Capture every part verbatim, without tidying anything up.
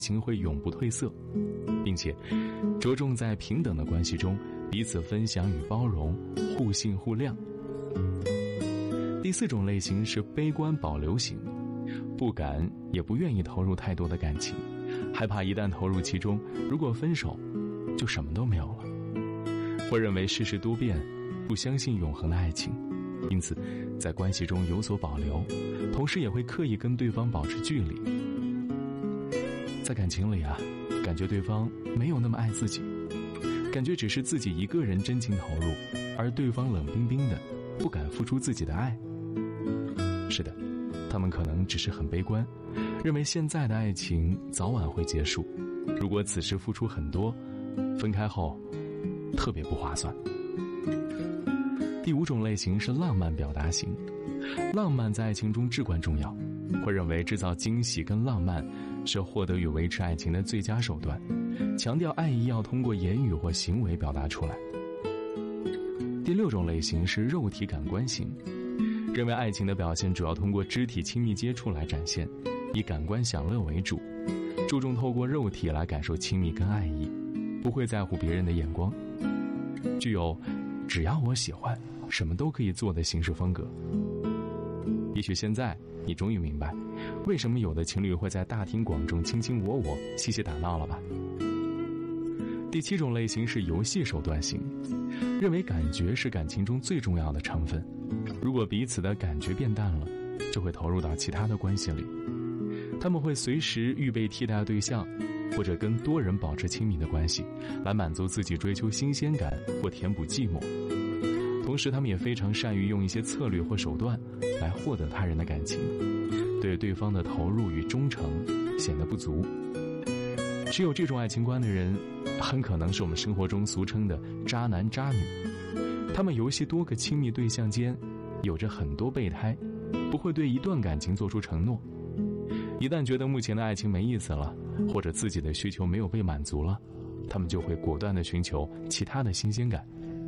情会永不褪色，并且着重在平等的关系中彼此分享与包容，互信互谅。第四种类型是悲观保留型，不敢也不愿意投入太多的感情，害怕一旦投入其中，如果分手就什么都没有了，会认为世事多变，不相信永恒的爱情，因此在关系中有所保留，同时也会刻意跟对方保持距离。在感情里啊，感觉对方没有那么爱自己，感觉只是自己一个人真情投入，而对方冷冰冰的，不敢付出自己的爱。是的，他们可能只是很悲观，认为现在的爱情早晚会结束，如果此时付出很多，分开后特别不划算。第五种类型是浪漫表达型，浪漫在爱情中至关重要，会认为制造惊喜跟浪漫是获得与维持爱情的最佳手段，强调爱意要通过言语或行为表达出来。第六种类型是肉体感官型，认为爱情的表现主要通过肢体亲密接触来展现，以感官享乐为主，注重透过肉体来感受亲密跟爱意，不会在乎别人的眼光，具有只要我喜欢什么都可以做的行事风格。也许现在你终于明白为什么有的情侣会在大庭广众卿卿我我嬉戏打闹了吧。第七种类型是游戏手段型，认为感觉是感情中最重要的成分，如果彼此的感觉变淡了，就会投入到其他的关系里，他们会随时预备替代对象，或者跟多人保持亲密的关系，来满足自己追求新鲜感或填补寂寞。同时他们也非常善于用一些策略或手段来获得他人的感情，对对方的投入与忠诚显得不足。持有这种爱情观的人很可能是我们生活中俗称的渣男渣女，他们游戏多个亲密对象间有着很多备胎，不会对一段感情做出承诺，一旦觉得目前的爱情没意思了，或者自己的需求没有被满足了，他们就会果断地寻求其他的新鲜感。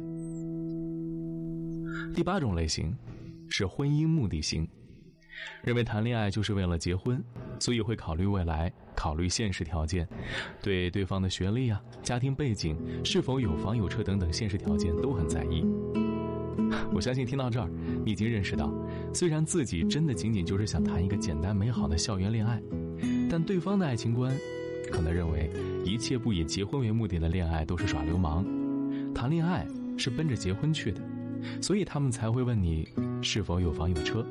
第八种类型是婚姻目的型，认为谈恋爱就是为了结婚，所以会考虑未来，考虑现实条件，对对方的学历啊、家庭背景、是否有房有车等等现实条件都很在意。我相信听到这儿，你已经认识到，虽然自己真的仅仅就是想谈一个简单美好的校园恋爱，但对方的爱情观可能认为一切不以结婚为目的的恋爱都是耍流氓，谈恋爱是奔着结婚去的，所以他们才会问你是否有房有车。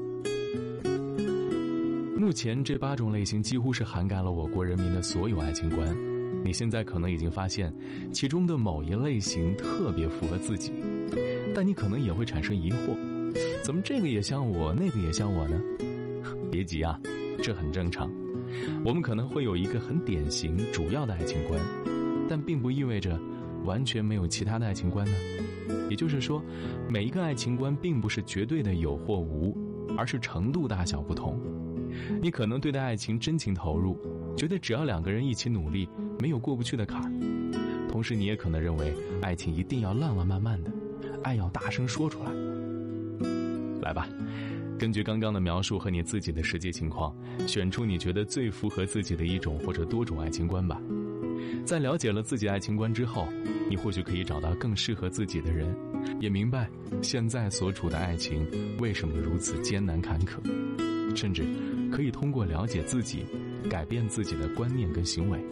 目前这八种类型几乎是涵盖了我国人民的所有爱情观，你现在可能已经发现其中的某一类型特别符合自己，但你可能也会产生疑惑，怎么这个也像我，那个也像我呢？别急啊，这很正常。我们可能会有一个很典型主要的爱情观，但并不意味着完全没有其他的爱情观呢。也就是说，每一个爱情观并不是绝对的有或无，而是程度大小不同。你可能对待爱情真情投入，觉得只要两个人一起努力，没有过不去的坎儿。同时你也可能认为爱情一定要浪浪漫漫的，爱要大声说出来。来吧，根据刚刚的描述和你自己的实际情况，选出你觉得最符合自己的一种或者多种爱情观吧。在了解了自己爱情观之后，你或许可以找到更适合自己的人，也明白现在所处的爱情为什么如此艰难坎坷，甚至可以通过了解自己改变自己的观念跟行为。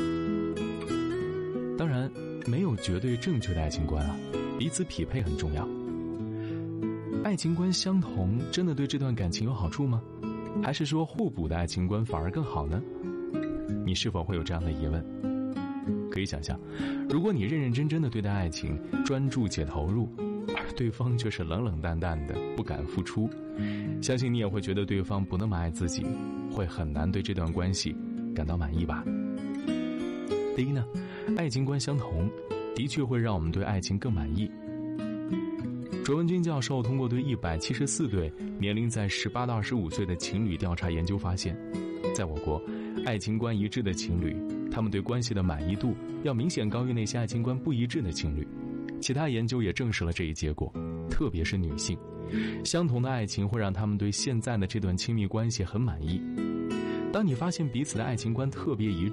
当然没有绝对正确的爱情观啊，彼此匹配很重要。爱情观相同真的对这段感情有好处吗？还是说互补的爱情观反而更好呢？你是否会有这样的疑问？可以想象，如果你认认真真的对待爱情，专注且投入，而对方却是冷冷淡淡的，不敢付出，相信你也会觉得对方不那么爱自己，会很难对这段关系感到满意吧。第一呢，爱情观相同的确会让我们对爱情更满意。卓文君教授通过对一百七十四对年龄在十八到二十五岁的情侣调查研究发现，在我国爱情观一致的情侣，他们对关系的满意度要明显高于那些爱情观不一致的情侣。其他研究也证实了这一结果，特别是女性，相同的爱情会让他们对现在的这段亲密关系很满意。当你发现彼此的爱情观特别一致，